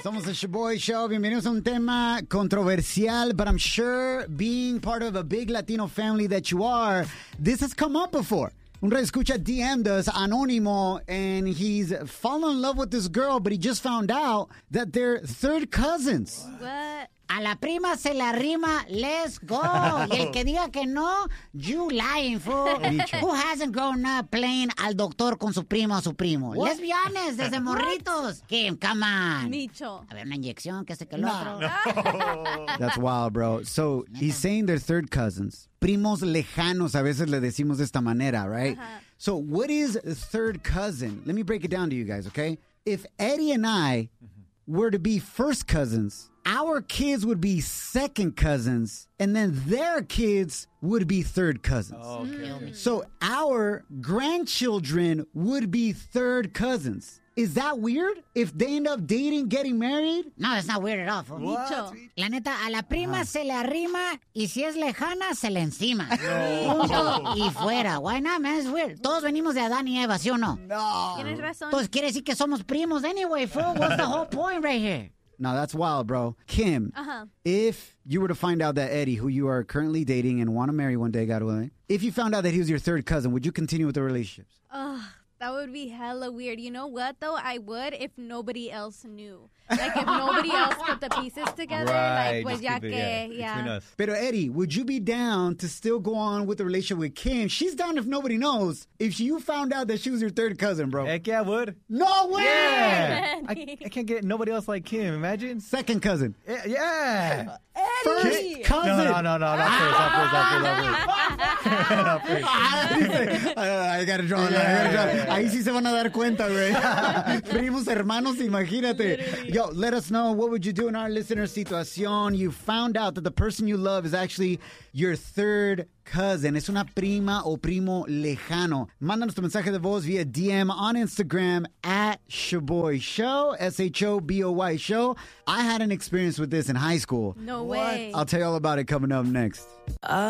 Somos el Shaboy Show. Bienvenidos a un tema controversial, but I'm sure being part of a big Latino family that you are, this has come up before. Un radio escucha DM'd us, Anónimo, and he's fallen in love with this girl, but he just found out that they're third cousins. What? A la prima se la rima, let's go. Y el que diga que no, you lying, fool. Who hasn't grown up playing al doctor con su primo o su primo? What? Let's be honest, desde morritos. Kim, come on. Micho. A ver, una inyección, que este que el otro. That's wild, bro. So he's saying they're third cousins. Primos lejanos, a veces le decimos de esta manera, right? So what is a third cousin? Let me break it down to you guys, okay? If Eddie and I were to be first cousins, our kids would be second cousins, and then their kids would be third cousins. Oh, okay. So our grandchildren would be third cousins. Is that weird? If they end up dating, getting married? No, it's not weird at all, fool. Micho. La neta, a la prima se le arrima y si es lejana, se le encima. Punto y fuera. Why not, man? It's weird. Todos venimos de Adán y Eva, ¿sí o no? No. Tienes razón. Entonces quiere decir que somos primos anyway, fool. What's the whole point right here? No, that's wild, bro. Kim, if you were to find out that Eddie, who you are currently dating and want to marry one day, God willing, if you found out that he was your third cousin, would you continue with the relationships? That would be hella weird. You know what, though? I would if nobody else knew. Like, if nobody else put the pieces together. Right, Like, pues just ya keep it, que, between us. Pero Eddie, would you be down to still go on with the relationship with Kim? She's down if nobody knows. If you found out that she was your third cousin, bro. Heck yeah, I would. No way! Yeah. I can't get nobody else like Kim. Imagine. Second cousin. Yeah. First cousin. No, not first. I gotta draw a line. Ahí sí se van a dar cuenta, güey. Primos, hermanos, imagínate. Yo, let us know, what would you do in our listener situación? You found out that the person you love is actually your third cousin. Es una prima o primo lejano. Mándanos tu mensaje de voz via DM on Instagram at Shaboy Show, SHOBOY Show. I had an experience with this in high school. No way. I'll tell you all about it coming up next.